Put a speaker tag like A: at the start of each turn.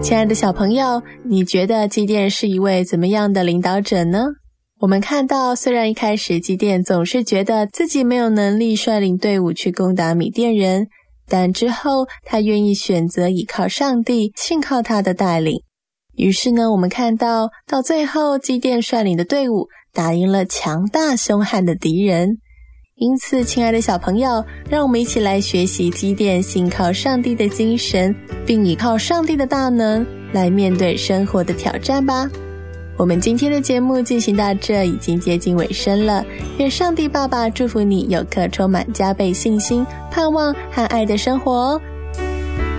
A: 亲爱的小朋友，你觉得基甸是一位怎么样的领导者呢？我们看到，虽然一开始基甸总是觉得自己没有能力率领队伍去攻打米甸人，但之后他愿意选择倚靠上帝，信靠他的带领。于是呢，我们看到最后基甸率领的队伍打赢了强大凶悍的敌人。因此，亲爱的小朋友，让我们一起来学习基甸信靠上帝的精神，并倚靠上帝的大能来面对生活的挑战吧。我们今天的节目进行到这已经接近尾声了，愿上帝爸爸祝福你有颗充满加倍信心、盼望和爱的生活哦。